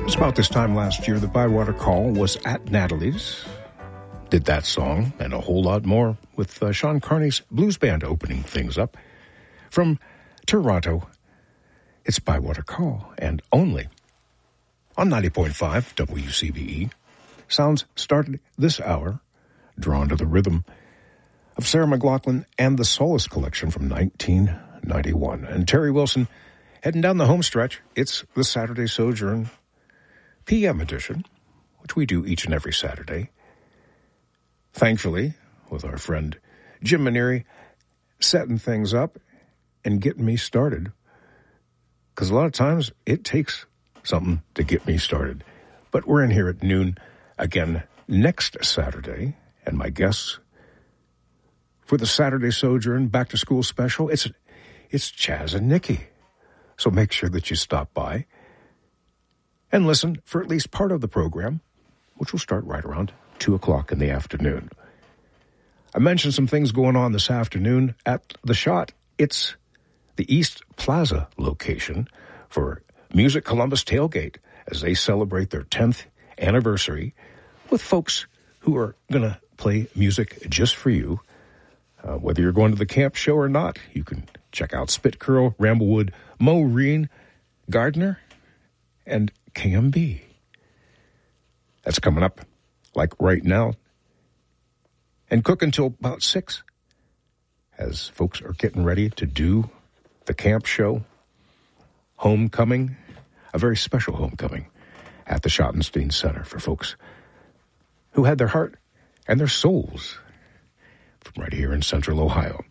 was about this time last year that Bywater Call was at Natalie's. Did that song and a whole lot more with Sean Carney's blues band opening things up. From Toronto, it's Bywater Call, and only on 90.5 WCBE. Sounds started this hour, drawn to the rhythm of Sarah McLachlan and the Solace Collection from 1991. And Terry Wilson heading down the home stretch. It's the Saturday Sojourn PM edition, which we do each and every Saturday. Thankfully, with our friend Jim Maneri setting things up and getting me started. Because a lot of times it takes something to get me started. But we're in here at noon again next Saturday. And my guests for the Saturday Sojourn Back to School special, it's Chaz and Nikki. So make sure that you stop by and listen for at least part of the program, which will start right around 2 o'clock in the afternoon. I mentioned some things going on this afternoon at The Shot. It's the East Plaza location for Music Columbus Tailgate as they celebrate their 10th anniversary with folks who are going to play music just for you. Whether you're going to the camp show or not, you can check out Spit Curl, Ramblewood, Maureen, Gardner, and KMB. That's coming up like right now. And cook until about 6 as folks are getting ready to do the camp show. Homecoming, a very special homecoming at the Schottenstein Center for folks who had their heart and their souls from right here in Central Ohio.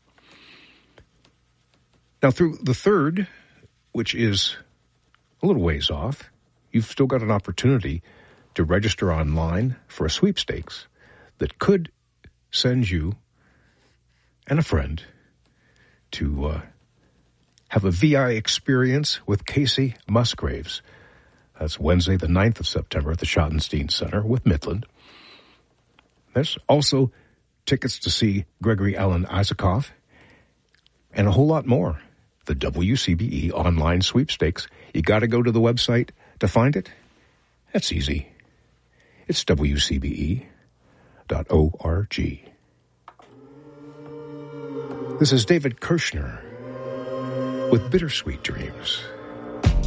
Now, through the 3rd, which is a little ways off, you've still got an opportunity to register online for a sweepstakes that could send you and a friend to have a VI experience with Casey Musgraves. That's Wednesday, the 9th of September at the Schottenstein Center with Midland. There's also tickets to see Gregory Alan Isaacoff and a whole lot more. The WCBE online sweepstakes. You got to go to the website to find it. That's easy. It's WCBE.org. This is David Kirshner with Bittersweet Dreams.